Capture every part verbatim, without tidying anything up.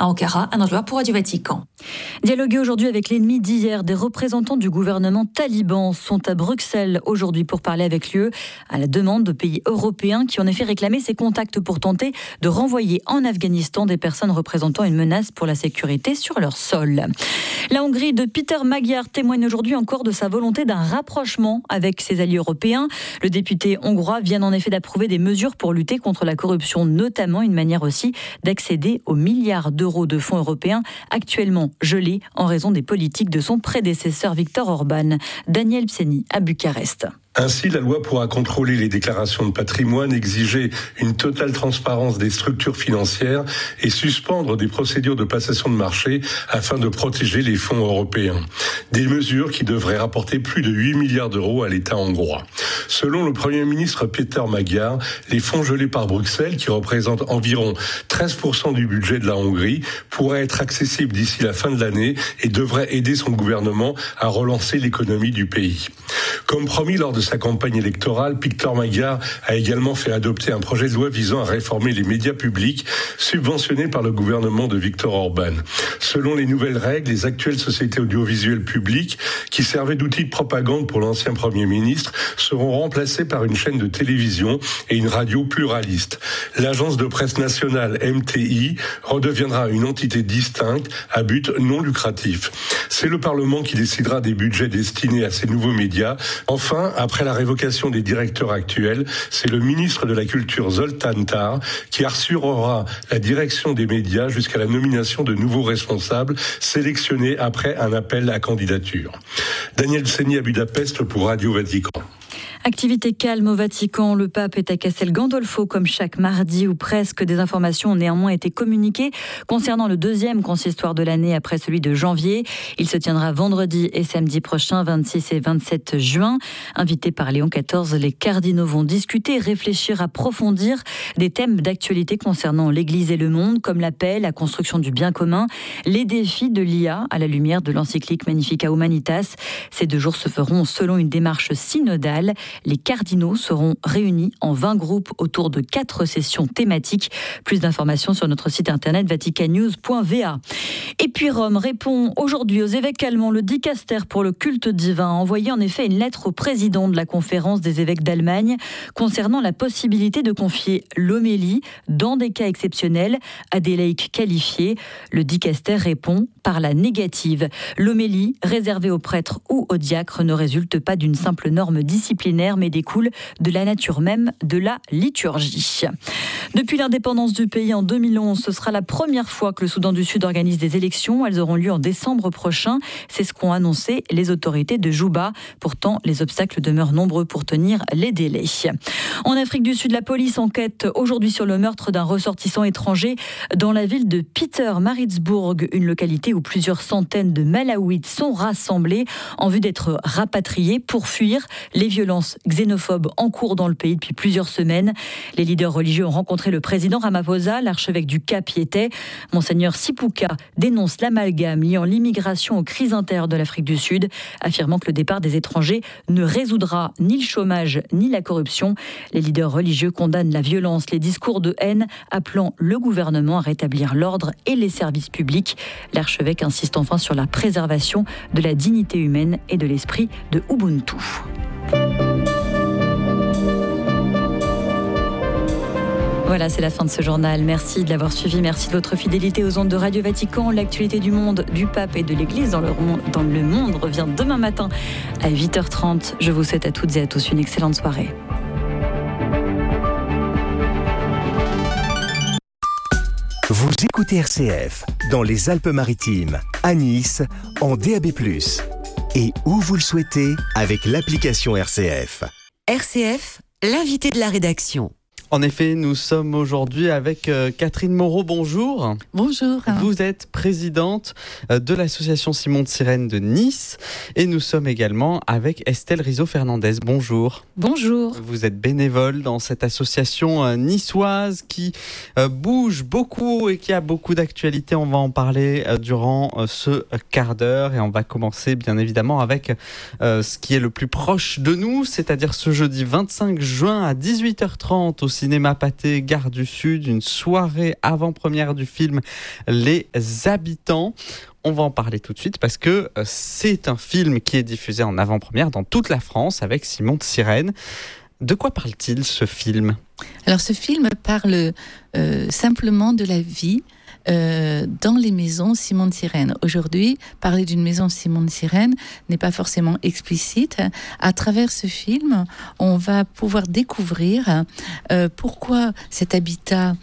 À Ankara, Anna Joie pour Radio Vatican. Dialoguer aujourd'hui avec l'ennemi d'hier, des représentants du gouvernement taliban sont à Bruxelles aujourd'hui pour parler avec l'U E à la demande de pays européens qui ont en effet réclamé ces contacts pour tenter de renvoyer en Afghanistan des personnes représentant une menace pour la sécurité sur leur sol. La Hongrie de Peter Magyar témoigne aujourd'hui encore de sa volonté d'un rapprochement avec ses alliés européens. Le député hongrois vient en effet d'approuver des mesures pour lutter contre la corruption, notamment une manière aussi d'accéder aux milliards d'euros de fonds européens actuellement gelés en raison des politiques de son prédécesseur Viktor Orban. Daniel Pseni à Bucarest. Ainsi, la loi pourra contrôler les déclarations de patrimoine, exiger une totale transparence des structures financières et suspendre des procédures de passation de marché afin de protéger les fonds européens. Des mesures qui devraient rapporter plus de huit milliards d'euros à l'État hongrois. Selon le Premier ministre Peter Magyar, les fonds gelés par Bruxelles, qui représentent environ treize pour cent du budget de la Hongrie, pourraient être accessibles d'ici la fin de l'année et devraient aider son gouvernement à relancer l'économie du pays. Comme promis lors de sa campagne électorale, Peter Magyar a également fait adopter un projet de loi visant à réformer les médias publics subventionnés par le gouvernement de Viktor Orban. Selon les nouvelles règles, les actuelles sociétés audiovisuelles publiques, qui servaient d'outils de propagande pour l'ancien Premier ministre, seront remplacées par une chaîne de télévision et une radio pluraliste. L'agence de presse nationale M T I redeviendra une entité distincte à but non lucratif. C'est le Parlement qui décidera des budgets destinés à ces nouveaux médias. Enfin, après la révocation des directeurs actuels, c'est le ministre de la Culture Zoltán Tar qui assurera la direction des médias jusqu'à la nomination de nouveaux responsables sélectionnés après un appel à candidature. Daniel Pseni à Budapest pour Radio Vatican. Activité calme au Vatican, le pape est à Castel Gandolfo comme chaque mardi ou presque. Des informations ont néanmoins été communiquées concernant le deuxième consistoire de l'année après celui de janvier. Il se tiendra vendredi et samedi prochain, vingt-six et vingt-sept juin. Invités par Léon quatorze, les cardinaux vont discuter, réfléchir, approfondir des thèmes d'actualité concernant l'Église et le monde, comme la paix, la construction du bien commun, les défis de l'I A à la lumière de l'encyclique Magnificat Humanitas. Ces deux jours se feront selon une démarche synodale. Les cardinaux seront réunis en vingt groupes autour de quatre sessions thématiques. Plus d'informations sur notre site internet vaticannews point v a. Et puis Rome répond aujourd'hui aux évêques allemands. Le dicaster pour le culte divin a envoyé en effet une lettre au président de la conférence des évêques d'Allemagne concernant la possibilité de confier l'homélie dans des cas exceptionnels à des laïcs qualifiés. Le dicaster répond par la négative. L'homélie réservée aux prêtres ou aux diacres ne résulte pas d'une simple norme disciplinaire, mais découle de la nature même de la liturgie. Depuis l'indépendance du pays en deux mille onze, ce sera la première fois que le Soudan du Sud organise des élections. Elles auront lieu en décembre prochain. C'est ce qu'ont annoncé les autorités de Juba. Pourtant, les obstacles demeurent nombreux pour tenir les délais. En Afrique du Sud, la police enquête aujourd'hui sur le meurtre d'un ressortissant étranger dans la ville de Pietermaritzburg, une localité où plusieurs centaines de Malawites sont rassemblés en vue d'être rapatriés pour fuir les violences xénophobes en cours dans le pays depuis plusieurs semaines. Les leaders religieux ont rencontré le président Ramaphosa, l'archevêque du Cap y était. Monseigneur Sipuka dénonce l'amalgame liant l'immigration aux crises intérieures de l'Afrique du Sud, affirmant que le départ des étrangers ne résoudra ni le chômage ni la corruption. Les leaders religieux condamnent la violence, les discours de haine, appelant le gouvernement à rétablir l'ordre et les services publics. L'archevêque insiste enfin sur la préservation de la dignité humaine et de l'esprit de Ubuntu. Voilà, c'est la fin de ce journal. Merci de l'avoir suivi. Merci de votre fidélité aux ondes de Radio Vatican. L'actualité du monde, du pape et de l'Église dans le, dans le monde revient demain matin à huit heures trente. Je vous souhaite à toutes et à tous une excellente soirée. Vous écoutez R C F dans les Alpes-Maritimes, à Nice, en D A B plus. Et où vous le souhaitez avec l'application R C F. R C F, l'invité de la rédaction. En effet, nous sommes aujourd'hui avec euh, Catherine Moreau. Bonjour. Bonjour. Vous êtes présidente euh, de l'association Simon de Sirène de Nice et nous sommes également avec Estelle Rizzo-Fernandez. Bonjour. Bonjour. Vous êtes bénévole dans cette association euh, niçoise qui euh, bouge beaucoup et qui a beaucoup d'actualités. On va en parler euh, durant euh, ce quart d'heure et on va commencer bien évidemment avec euh, ce qui est le plus proche de nous, c'est-à-dire ce jeudi vingt-cinq juin à dix-huit heures trente au Cinéma Pâté, Gare du Sud, une soirée avant-première du film Les Habitants. On va en parler tout de suite parce que c'est un film qui est diffusé en avant-première dans toute la France avec Simon de Sirène. De quoi parle-t-il, ce film ? Alors, ce film parle euh, simplement de la vie euh, dans les maisons Simon de Sirène. Aujourd'hui, parler d'une maison Simon de Sirène n'est pas forcément explicite. À travers ce film, on va pouvoir découvrir euh, pourquoi cet habitat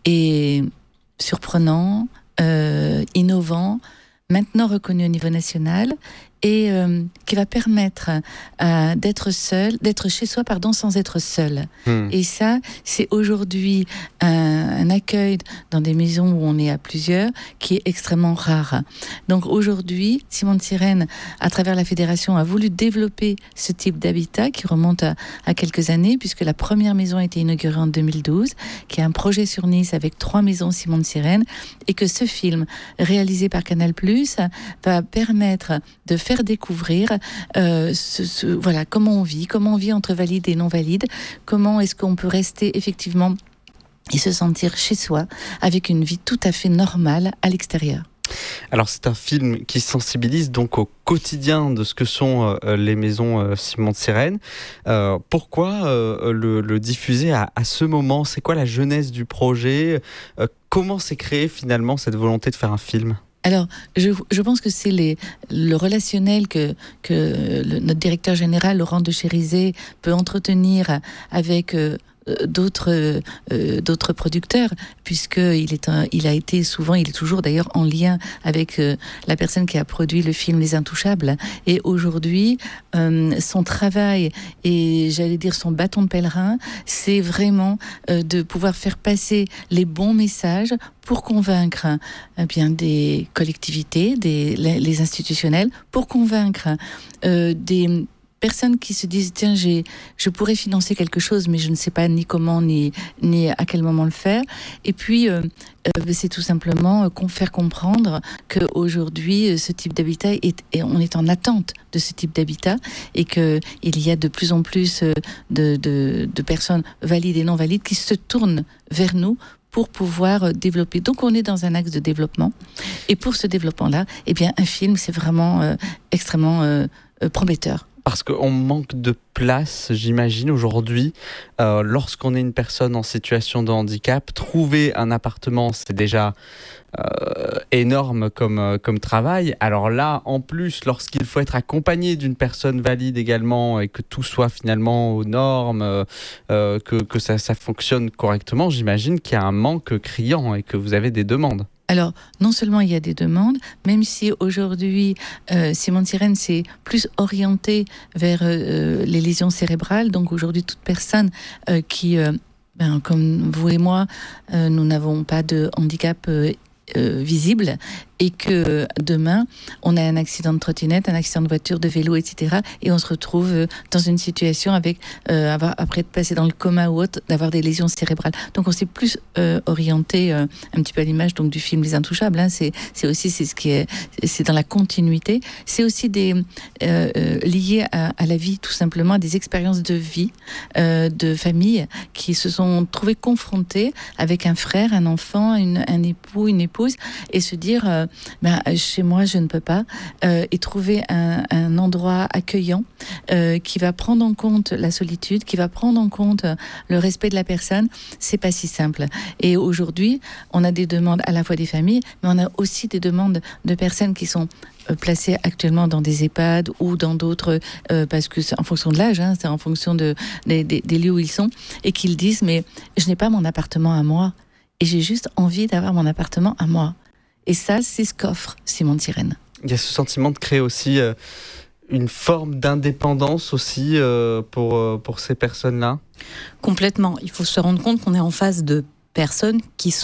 est surprenant, euh, innovant, maintenant reconnu au niveau national, et euh, qui va permettre euh, d'être seul, d'être chez soi, pardon, sans être seul. Mmh. Et ça, c'est aujourd'hui un, un accueil dans des maisons où on est à plusieurs, qui est extrêmement rare. Donc aujourd'hui, Simon de Sirène, à travers la fédération, a voulu développer ce type d'habitat qui remonte à, à quelques années, puisque la première maison a été inaugurée en deux mille douze, qui est un projet sur Nice avec trois maisons Simon de Sirène, et que ce film, réalisé par Canal plus, va permettre de faire découvrir euh, ce, ce, voilà, comment on vit, comment on vit entre valides et non-valides, comment est-ce qu'on peut rester effectivement et se sentir chez soi avec une vie tout à fait normale à l'extérieur. Alors c'est un film qui sensibilise donc au quotidien de ce que sont euh, les maisons euh, Simon de Sirène. Euh, pourquoi euh, le, le diffuser à, à ce moment ? C'est quoi la genèse du projet ? euh, Comment s'est créée finalement cette volonté de faire un film ? Alors, je, je pense que c'est les, le relationnel que, que le, notre directeur général, Laurent de Chérizet, peut entretenir avec euh, d'autres, euh, d'autres producteurs, puisqu'il est un, il a été souvent, il est toujours d'ailleurs en lien avec euh, la personne qui a produit le film Les Intouchables. Et aujourd'hui, euh, son travail et, j'allais dire, son bâton de pèlerin, c'est vraiment euh, de pouvoir faire passer les bons messages pour convaincre eh bien, des collectivités, des, les, les institutionnels, pour convaincre euh, des personnes qui se disent tiens, j'ai, je pourrais financer quelque chose, mais je ne sais pas ni comment ni, ni à quel moment le faire. Et puis, euh, euh, c'est tout simplement euh, faire comprendre qu'aujourd'hui, euh, ce type d'habitat, est, et on est en attente de ce type d'habitat, et qu'il y a de plus en plus euh, de, de, de personnes valides et non valides qui se tournent vers nous pour pouvoir développer. Donc on est dans un axe de développement. Et pour ce développement-là, eh bien, un film, c'est vraiment euh, extrêmement euh, prometteur. Parce qu'on manque de place, j'imagine, aujourd'hui. Euh, lorsqu'on est une personne en situation de handicap, trouver un appartement, c'est déjà euh, énorme comme, euh, comme travail. Alors là, en plus, lorsqu'il faut être accompagné d'une personne valide également et que tout soit finalement aux normes, euh, euh, que, que ça, ça fonctionne correctement, j'imagine qu'il y a un manque criant et que vous avez des demandes. Alors, non seulement il y a des demandes, même si aujourd'hui, euh, Simon de Sirène s'est plus orienté vers euh, les lésions cérébrales. Donc aujourd'hui, toute personne euh, qui, euh, ben, comme vous et moi, euh, nous n'avons pas de handicap euh, euh, visible, et que demain, on a un accident de trottinette, un accident de voiture, de vélo, et cetera. Et on se retrouve dans une situation avec, euh, avoir, après être passé dans le coma ou autre, d'avoir des lésions cérébrales. Donc on s'est plus euh, orienté euh, un petit peu à l'image donc, du film Les Intouchables. Hein. C'est, c'est aussi c'est ce qui est, c'est dans la continuité. C'est aussi des, euh, euh, lié à, à la vie, tout simplement, à des expériences de vie, euh, de famille qui se sont trouvées confrontées avec un frère, un enfant, une, un époux, une épouse, et se dire... Euh, Ben, chez moi, je ne peux pas, euh, et trouver un, un endroit accueillant euh, qui va prendre en compte la solitude, qui va prendre en compte le respect de la personne, c'est pas si simple. Et aujourd'hui, on a des demandes à la fois des familles, mais on a aussi des demandes de personnes qui sont placés actuellement dans des EHPAD ou dans d'autres, euh, parce que c'est en fonction de l'âge, hein, c'est en fonction de, des, des, des lieux où ils sont, et qu'ils disent, mais je n'ai pas mon appartement à moi, et j'ai juste envie d'avoir mon appartement à moi. Et ça, c'est ce qu'offre Simon de Sirène. Il y a ce sentiment de créer aussi euh, une forme d'indépendance aussi euh, pour, euh, pour ces personnes-là. Complètement. Il faut se rendre compte qu'on est en face de personnes qui sont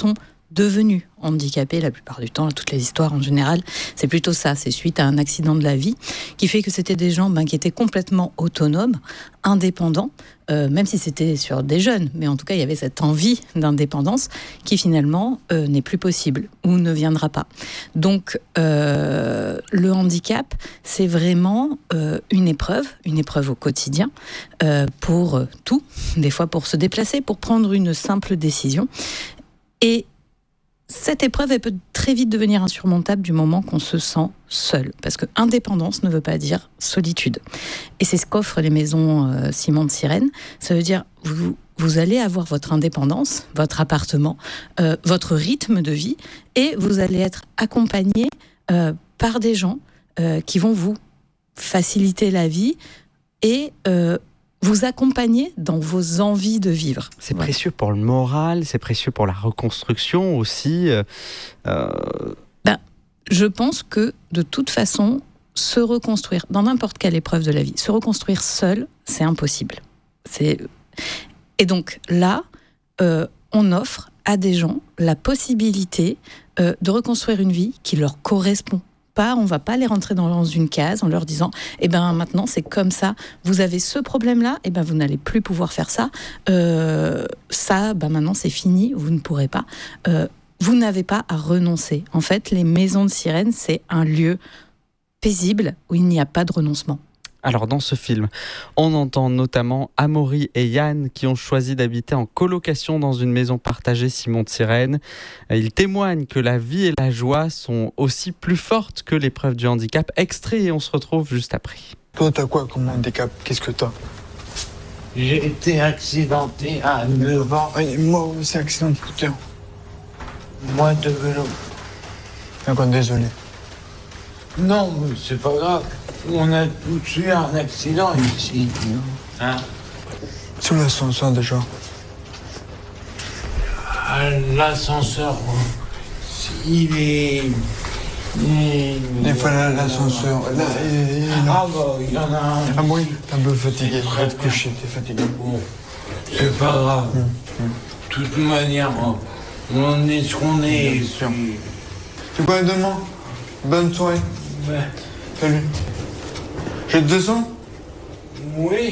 devenus handicapés la plupart du temps, toutes les histoires en général, c'est plutôt ça, c'est suite à un accident de la vie qui fait que c'était des gens ben, qui étaient complètement autonomes, indépendants, euh, même si c'était sur des jeunes, mais en tout cas il y avait cette envie d'indépendance qui finalement euh, n'est plus possible ou ne viendra pas. Donc euh, le handicap, c'est vraiment euh, une épreuve, une épreuve au quotidien euh, pour tout, des fois pour se déplacer, pour prendre une simple décision. Et cette épreuve, elle peut très vite devenir insurmontable du moment qu'on se sent seul. Parce que indépendance ne veut pas dire solitude. Et c'est ce qu'offrent les maisons euh, Simon de Sirène. Ça veut dire, vous, vous allez avoir votre indépendance, votre appartement, euh, votre rythme de vie, et vous allez être accompagné euh, par des gens euh, qui vont vous faciliter la vie et euh, vous accompagner dans vos envies de vivre. C'est voilà. précieux pour le moral, c'est précieux pour la reconstruction aussi. Euh... Ben, je pense que de toute façon, se reconstruire dans n'importe quelle épreuve de la vie, se reconstruire seul, c'est impossible. C'est... Et donc là, euh, on offre à des gens la possibilité euh, de reconstruire une vie qui leur correspond. Pas, on ne va pas les rentrer dans une case en leur disant eh ben maintenant c'est comme ça, vous avez ce problème-là, eh ben vous n'allez plus pouvoir faire ça, euh, ça ben maintenant c'est fini, vous ne pourrez pas. Euh, vous n'avez pas à renoncer. En fait, les maisons de Sirène, c'est un lieu paisible où il n'y a pas de renoncement. Alors dans ce film, on entend notamment Amaury et Yann qui ont choisi d'habiter en colocation dans une maison partagée Simon de Sirène. Ils témoignent que la vie et la joie sont aussi plus fortes que l'épreuve du handicap. Extrait et on se retrouve juste après. Toi, t'as quoi comme handicap? Qu'est-ce que t'as? J'ai été accidenté à neuf ans. Et moi aussi, accident de scooter. Moi de vélo. D'accord, désolé. Non, mais c'est pas grave. On a tous eu un accident ici. Hein? Sur l'ascenseur déjà. Ah, l'ascenseur, il est... Il, il fallait l'ascenseur. Là, il, il, ah bah, il y en a un. Ah oui, t'es un peu fatigué. Tu vas te coucher, t'es fatigué. Bon, c'est pas grave. De mmh. toute manière, on est ce qu'on est. Bien sûr. Tu vois, demain, bonne soirée. Ouais. Salut. Je te descends? Oui.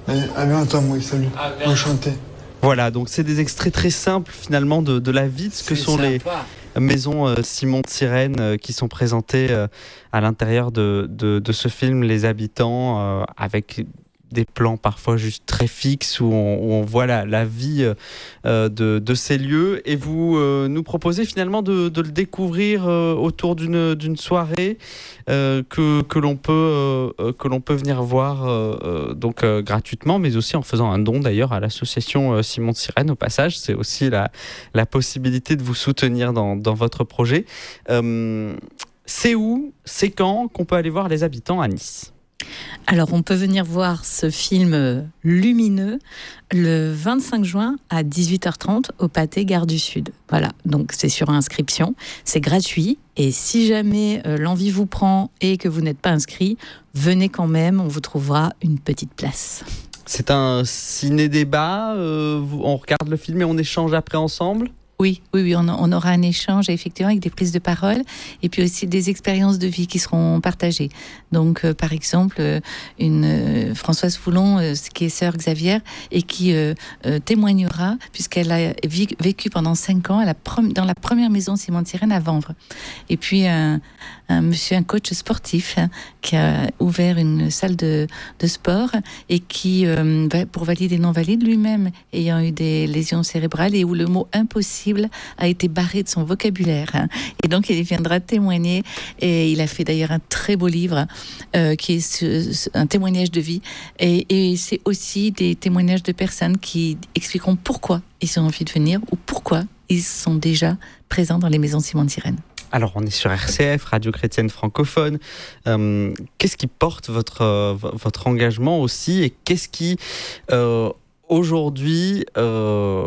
À bientôt, oui, salut. Enchanté. Voilà, donc c'est des extraits très simples finalement de, de la vie, de ce que sont sympa. Les maisons euh, Simon de Sirène euh, qui sont présentées euh, à l'intérieur de, de, de ce film, les habitants, euh, avec des plans parfois juste très fixes où on, où on voit la, la vie euh, de, de ces lieux. Et vous euh, nous proposez finalement de, de le découvrir euh, autour d'une, d'une soirée euh, que, que, l'on peut, euh, que l'on peut venir voir euh, donc, euh, gratuitement, mais aussi en faisant un don d'ailleurs à l'association euh, Simon de Sirène au passage. C'est aussi la, la possibilité de vous soutenir dans, dans votre projet. Euh, c'est où, c'est quand qu'on peut aller voir les habitants à Nice ? Alors, on peut venir voir ce film lumineux le vingt-cinq juin à dix-huit heures trente au Pâté Gare du Sud. Voilà, donc c'est sur inscription, c'est gratuit. Et si jamais euh, l'envie vous prend et que vous n'êtes pas inscrit, venez quand même, on vous trouvera une petite place. C'est un ciné-débat, euh, on regarde le film et on échange après ensemble ? Oui, oui, oui, on, on aura un échange effectivement avec des prises de parole et puis aussi des expériences de vie qui seront partagées. Donc, euh, par exemple, euh, une euh, Françoise Foulon, euh, qui est sœur Xavier et qui euh, euh, témoignera puisqu'elle a vi- vécu pendant cinq ans à la prom- dans la première maison Simon de Sirène à Vanvres. Et puis un, un monsieur, un coach sportif hein, qui a ouvert une salle de, de sport et qui, euh, pour valider non-valide, lui-même ayant eu des lésions cérébrales et où le mot impossible a été barré de son vocabulaire. Hein. Et donc, il viendra témoigner. Et il a fait d'ailleurs un très beau livre euh, qui est ce, ce, un témoignage de vie. Et, et c'est aussi des témoignages de personnes qui expliqueront pourquoi ils ont envie de venir ou pourquoi ils sont déjà présents dans les maisons Simon de Sirène. Alors, on est sur R C F, Radio Chrétienne Francophone. Euh, qu'est-ce qui porte votre, euh, votre engagement aussi et qu'est-ce qui... Euh, aujourd'hui, euh,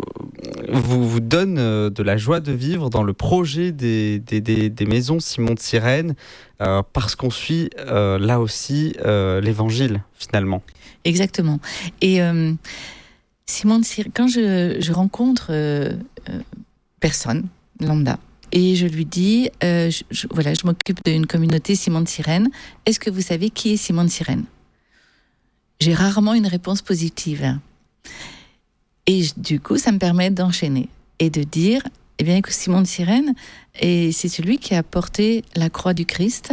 vous, vous donne euh, de la joie de vivre dans le projet des, des, des, des maisons Simon de Sirène, euh, parce qu'on suit euh, là aussi euh, l'évangile, finalement. Exactement. Et euh, Simon de Sirène, quand je, je rencontre euh, euh, personne lambda. Et je lui dis, euh, je, je, voilà, je m'occupe d'une communauté Simone Sirène. Est-ce que vous savez qui est Simone Sirène ? J'ai rarement une réponse positive. Et du coup, ça me permet d'enchaîner et de dire, eh bien, que Simone Sirène, et c'est celui qui a porté la croix du Christ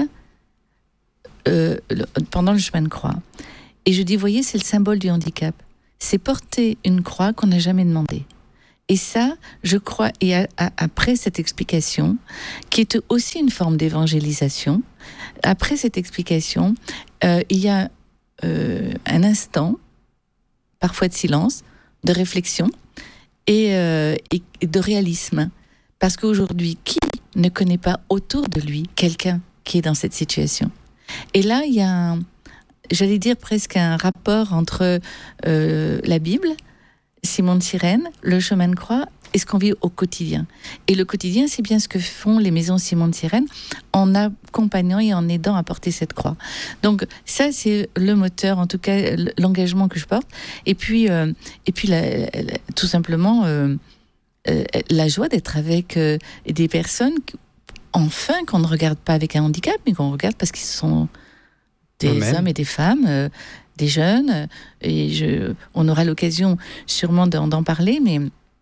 euh, le, pendant le chemin de croix. Et je dis, voyez, c'est le symbole du handicap. C'est porter une croix qu'on n'a jamais demandée. Et ça, je crois, et à, à, après cette explication, qui est aussi une forme d'évangélisation, après cette explication, euh, il y a euh, un instant, parfois de silence, de réflexion et, euh, et, et de réalisme. Parce qu'aujourd'hui, qui ne connaît pas autour de lui quelqu'un qui est dans cette situation ? Et là, il y a, un, j'allais dire presque un rapport entre euh, la Bible, Simone Sirène, le chemin de croix et ce qu'on vit au quotidien. Et le quotidien, c'est bien ce que font les maisons Simone Sirène en accompagnant et en aidant à porter cette croix. Donc ça, c'est le moteur, en tout cas l'engagement que je porte. Et puis, euh, et puis la, la, tout simplement, euh, euh, la joie d'être avec euh, des personnes, enfin, qu'on ne regarde pas avec un handicap, mais qu'on regarde parce qu'ils sont des Amen. hommes et des femmes, euh, des jeunes, et je, on aura l'occasion sûrement d'en, d'en parler, mais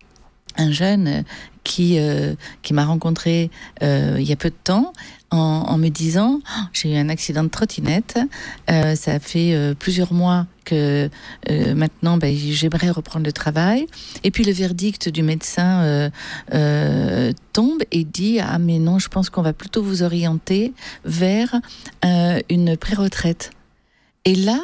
un jeune qui, euh, qui m'a rencontré euh, il y a peu de temps en, en me disant oh, « j'ai eu un accident de trottinette, euh, ça fait euh, plusieurs mois que euh, maintenant ben, j'aimerais reprendre le travail ». Et puis le verdict du médecin euh, euh, tombe et dit « ah mais non, je pense qu'on va plutôt vous orienter vers euh, une pré-retraite ». Et là,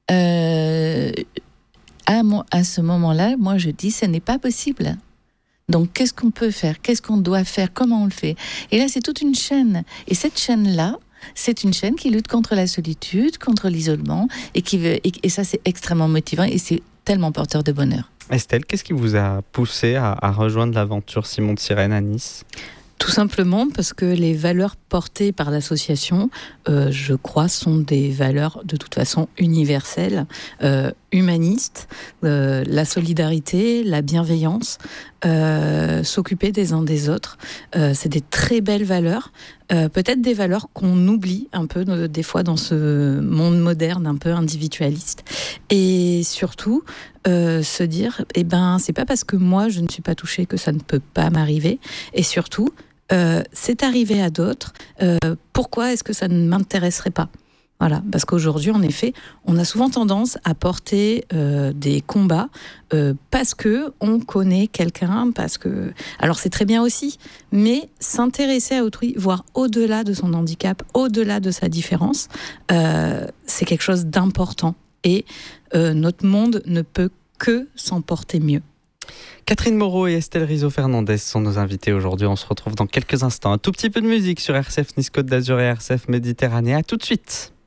euh, à, mon, à ce moment-là, moi je dis « ce n'est pas possible ». Donc, qu'est-ce qu'on peut faire ? Qu'est-ce qu'on doit faire ? Comment on le fait ? Et là, c'est toute une chaîne. Et cette chaîne-là, c'est une chaîne qui lutte contre la solitude, contre l'isolement, et, qui veut, et, et ça, c'est extrêmement motivant, et c'est tellement porteur de bonheur. Estelle, qu'est-ce qui vous a poussé à, à rejoindre l'aventure Simone Sirène à Nice ? Tout simplement parce que les valeurs portées par l'association, euh, je crois, sont des valeurs de toute façon universelles, euh, humanistes, euh, la solidarité, la bienveillance, euh, s'occuper des uns des autres. Euh, c'est des très belles valeurs, euh, peut-être des valeurs qu'on oublie un peu euh, des fois dans ce monde moderne un peu individualiste. Et surtout, euh, se dire, eh ben, c'est pas parce que moi je ne suis pas touchée que ça ne peut pas m'arriver. Et surtout, Euh, c'est arrivé à d'autres, euh, pourquoi est-ce que ça ne m'intéresserait pas ? Voilà, parce qu'aujourd'hui, en effet, on a souvent tendance à porter euh, des combats euh, parce que on connaît quelqu'un, parce que... Alors c'est très bien aussi, mais s'intéresser à autrui, voir au-delà de son handicap, au-delà de sa différence, euh, c'est quelque chose d'important. Et euh, notre monde ne peut que s'en porter mieux. Catherine Moreau et Estelle Rizzo-Fernandez sont nos invités aujourd'hui. On se retrouve dans quelques instants. Un tout petit peu de musique sur R C F Nice Côte d'Azur et R C F Méditerranée. À tout de suite.